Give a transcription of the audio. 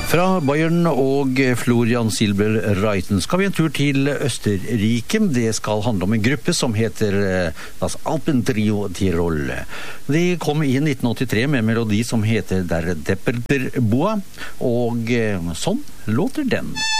Fra Bayern og Florian Silbereisen skal vi en tur til Østerrike. Det skal handle om en gruppe som heter Das Alpentrio Tirol. De kom i 1983 med melodi som heter Der Depperter Boa, og sånn låter den.